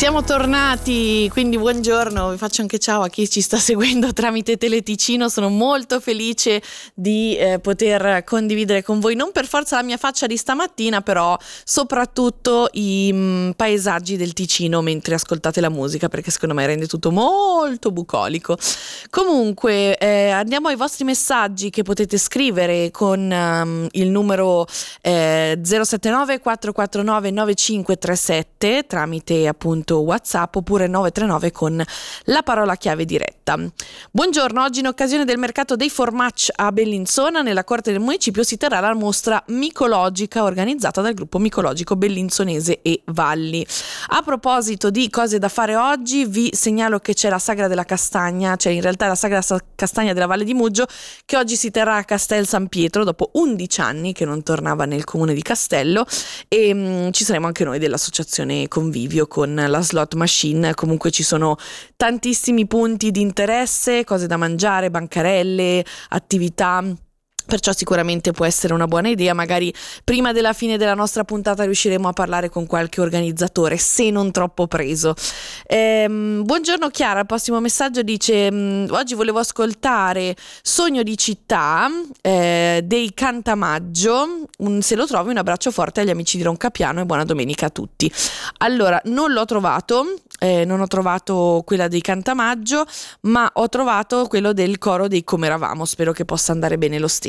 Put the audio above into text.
Siamo tornati, quindi buongiorno, vi faccio anche ciao a chi ci sta seguendo tramite Teleticino. Sono molto felice di poter condividere con voi non per forza la mia faccia di stamattina, però soprattutto i paesaggi del Ticino mentre ascoltate la musica, perché secondo me rende tutto molto bucolico. Comunque andiamo ai vostri messaggi che potete scrivere con il numero 079 449 9537 tramite appunto WhatsApp, oppure 939 con la parola chiave diretta. Buongiorno, oggi in occasione del mercato dei formaggi a Bellinzona, nella corte del municipio, si terrà la mostra micologica organizzata dal gruppo micologico bellinzonese e Valli. A proposito di cose da fare oggi, vi segnalo che c'è la Sagra della Castagna, cioè in realtà la Sagra Castagna della Valle di Muggio, che oggi si terrà a Castel San Pietro dopo 11 anni che non tornava nel comune di Castello, e ci saremo anche noi dell'associazione Convivio con la slot machine. Comunque ci sono tantissimi punti di interesse, cose da mangiare, bancarelle, attività. Perciò sicuramente può essere una buona idea. Magari prima della fine della nostra puntata riusciremo a parlare con qualche organizzatore, se non troppo preso. Buongiorno Chiara, il prossimo messaggio dice: oggi volevo ascoltare Sogno di città dei Cantamaggio. Se lo trovi, un abbraccio forte agli amici di Roncapiano e buona domenica a tutti. Allora, non l'ho trovato, non ho trovato quella dei Cantamaggio, ma ho trovato quello del coro dei Come Eravamo. Spero che possa andare bene lo stesso.